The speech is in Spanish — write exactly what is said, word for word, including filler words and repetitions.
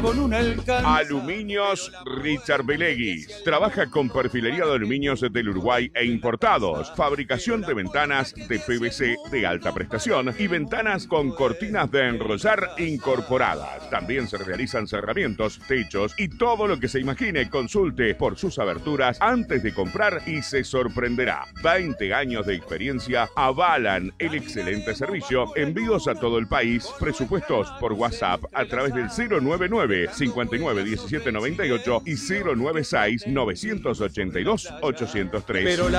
con un alcance. Aluminios Richard Beleguis. Trabaja con perfilería de aluminios del Uruguay e importados. Fabricación de ventanas de P V C de alta prestación y ventanas con cortinas de enrollar incorporadas. También se realizan cerramientos, techos y todo lo que se imagine. Consulte por sus aberturas antes de comprar y se sorprenderá. veinte años de experiencia avalan el excelente servicio. Envíos a todo el país. Presupuestos por WhatsApp a través del cero nueve nueve, cincuenta y nueve, diecisiete noventa y ocho y cero nueve seis, novecientos ochenta y dos, ochocientos tres. Pero la